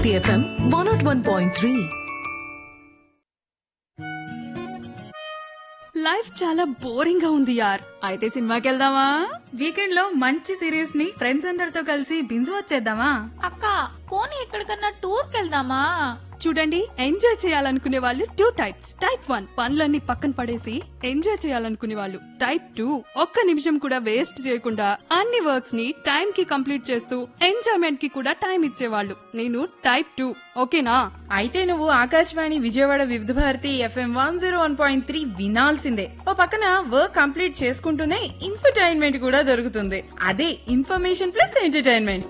Bharti FM 101.3. Life చాలా boring గా ఉంది యార్. అయితే సినిమాకి వెళ్దామా? వీకెండ్ లో మంచి సిరీస్ ని ఫ్రెండ్స్ అందరితో కలిసి బింజ్ వచ్చేద్దామా? అక్క పోనీ ఎక్కడికన్నా టూర్ కెళ్దామా? చూడండి, ఎంజాయ్ చేయాలనుకునే వాళ్ళు టూ టైప్స్. టైప్ 1 పనులన్నీ పక్కన పడేసి ఎంజాయ్ చేయాలనుకునే వాళ్ళు. టైప్ 2 ఒక్క నిమిషం కూడా వేస్ట్ చేయకుండా అన్ని వర్క్స్ ని టైం కి కంప్లీట్ చేస్తూ ఎంజాయ్మెంట్ కి కూడా టైం ఇచ్చేవాళ్ళు. నేను టైప్ 2. ఓకేనా? అయితే నువ్వు ఆకాశవాణి విజయవాడ వివిధ భారతి FM 101.3 వినాల్సిందే. ఓ పక్కన వర్క్ కంప్లీట్ చేసుకుంటూనే ఇన్ఫర్టైన్మెంట్ కూడా దొరుకుతుంది. అదే ఇన్ఫర్మేషన్ ప్లస్ ఎంటర్టైన్మెంట్.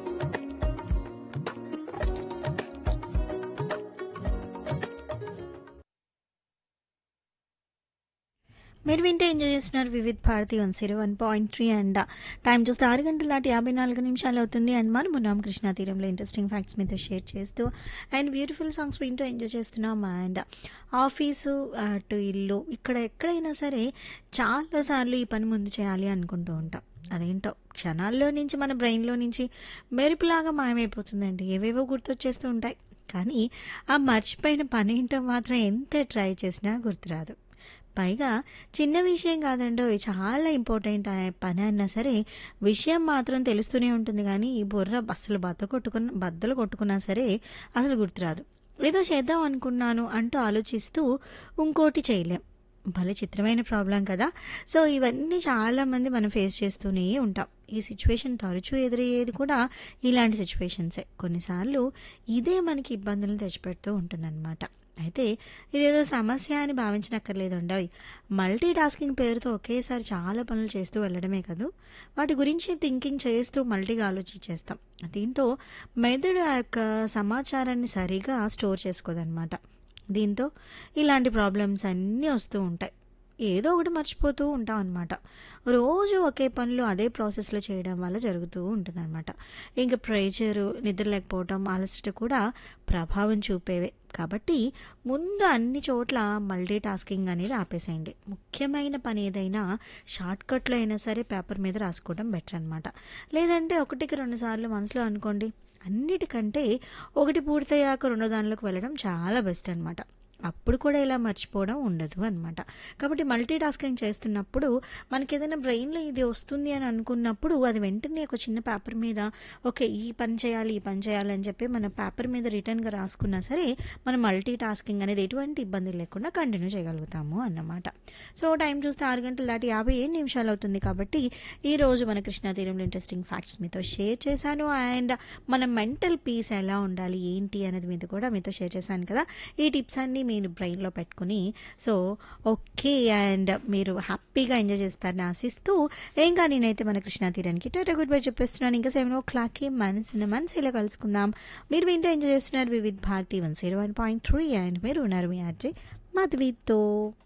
మీరు వింటే ఎంజాయ్ చేస్తున్నారు వివిధ్ భారతి 101.3 అండ్ టైం చూస్తే 6 గంటల దాటి 54 నిమిషాలు అవుతుంది. అండ్ మనం ఉన్నాం కృష్ణా తీరంలో ఇంట్రెస్టింగ్ ఫ్యాక్ట్స్ మీతో షేర్ చేస్తూ అండ్ బ్యూటిఫుల్ సాంగ్స్ వింటూ ఎంజాయ్ చేస్తున్నాం. అండ్ ఆఫీసు అటు ఇల్లు ఇక్కడ ఎక్కడైనా సరే చాలాసార్లు ఈ పని ముందు చేయాలి అనుకుంటూ ఉంటాం. అదేంటో క్షణాల్లో నుంచి మన బ్రెయిన్లో నుంచి మెరుపులాగా మాయమైపోతుందండి. ఏవేవో గుర్తొచ్చేస్తూ ఉంటాయి, కానీ ఆ మర్చిపోయిన పని ఏంటో మాత్రం ఎంత ట్రై చేసినా గుర్తురాదు. పైగా చిన్న విషయం కాదండో, చాలా ఇంపార్టెంట్ పని అన్నా సరే విషయం మాత్రం తెలుస్తూనే ఉంటుంది, కానీ ఈ బుర్ర అసలు బద్దలు కొట్టుకున్నా సరే అసలు గుర్తురాదు. ఏదో చేద్దాం అనుకున్నాను అంటూ ఆలోచిస్తూ ఇంకోటి చేయలేం. భలే చిత్రమైన ప్రాబ్లం కదా. సో ఇవన్నీ చాలామంది మనం ఫేస్ చేస్తూనే ఉంటాం. ఈ సిచ్యువేషన్ తరచూ ఎదురయ్యేది కూడా ఇలాంటి సిచ్యువేషన్సే. కొన్నిసార్లు ఇదే మనకి ఇబ్బందులను తెచ్చిపెడుతూ ఉంటుందన్నమాట. అయితే ఇదేదో సమస్య అని భావించనక్కర్లేదు ఉండవు. మల్టీ టాస్కింగ్ పేరుతో ఒకేసారి చాలా పనులు చేస్తూ వెళ్ళడమే కాదు, వాటి గురించి థింకింగ్ చేస్తూ మల్టీగా ఆలోచించేస్తాం. దీంతో మెదడు ఆ యొక్క సమాచారాన్ని సరిగా స్టోర్ చేసుకోదన్నమాట. దీంతో ఇలాంటి ప్రాబ్లమ్స్ అన్నీ వస్తూ ఉంటాయి. ఏదో ఒకటి మర్చిపోతూ ఉంటాం అనమాట. రోజు ఒకే పనులు అదే ప్రాసెస్లో చేయడం వల్ల జరుగుతూ ఉంటుందన్నమాట. ఇంకా ప్రెషరు, నిద్ర లేకపోవటం, అలసట కూడా ప్రభావం చూపేవే. కాబట్టి ముందు అన్ని చోట్ల మల్టీ టాస్కింగ్ అనేది ఆపేసేయండి. ముఖ్యమైన పని ఏదైనా షార్ట్కట్లో అయినా సరే పేపర్ మీద రాసుకోవడం బెటర్ అనమాట. లేదంటే 1-2 సార్లు మనసులో అనుకోండి. అన్నిటికంటే ఒకటి పూర్తయ్యాక రెండో దానిలోకి వెళ్ళడం చాలా బెస్ట్ అనమాట. అప్పుడు కూడా ఇలా మర్చిపోవడం ఉండదు అనమాట. కాబట్టి మల్టీ టాస్కింగ్ చేస్తున్నప్పుడు మనకి ఏదైనా బ్రెయిన్లో ఇది వస్తుంది అని అనుకున్నప్పుడు అది వెంటనే ఒక చిన్న పేపర్ మీద ఓకే ఈ పని చేయాలి ఈ పని చేయాలి అని చెప్పి మన పేపర్ మీద రిటర్న్గా రాసుకున్నా సరే మనం మల్టీ టాస్కింగ్ అనేది ఎటువంటి ఇబ్బంది లేకుండా కంటిన్యూ చేయగలుగుతాము అన్నమాట. సో టైం చూస్తే 6 గంటల దాటి 57 నిమిషాలు అవుతుంది. కాబట్టి ఈరోజు మన కృష్ణా తీరంలో ఇంట్రెస్టింగ్ ఫ్యాక్ట్స్ మీతో షేర్ చేశాను. అండ్ మన మెంటల్ పీస్ ఎలా ఉండాలి ఏంటి అనేది మీద కూడా మీతో షేర్ చేశాను కదా. ఈ టిప్స్ అన్నీ మీరు బ్రెయిన్లో పెట్టుకుని సో ఓకే అండ్ మీరు హ్యాపీగా ఎంజాయ్ చేస్తారని ఆశిస్తూ ఇంకా నేనైతే మన కృష్ణా తీరానికి టాటా గుడ్ బై చెప్పేస్తున్నాను. ఇంకా 7 o'clockకి మనసులో కలుసుకుందాం. మీరు వింటూ ఎంజాయ్ చేస్తున్నారు వివిధ్ భారతి 101.3 అండ్ మీరు ఉన్నారు మీ ఆర్జే మాధవితో.